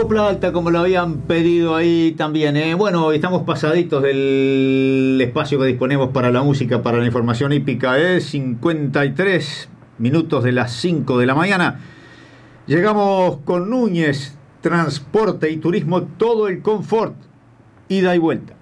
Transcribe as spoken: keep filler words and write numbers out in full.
copla alta, como lo habían pedido ahí también. ¿eh? Bueno, estamos pasaditos del espacio que disponemos para la música, para la información hípica. ¿eh? cincuenta y tres minutos de las cinco de la mañana. Llegamos con Núñez, transporte y turismo, todo el confort, ida y vuelta.